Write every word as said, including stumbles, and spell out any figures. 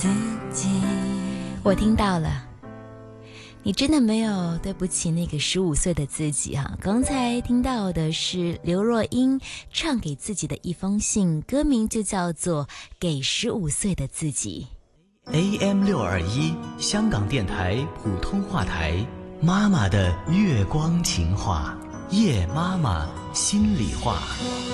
我听到了，你真的没有对不起那个十五岁的自己哈。刚才听到的是刘若英唱给自己的一封信，歌名就叫做《给十五岁的自己》。 A M 六二一香港电台普通话台，妈妈的月光情话，夜妈妈心里话。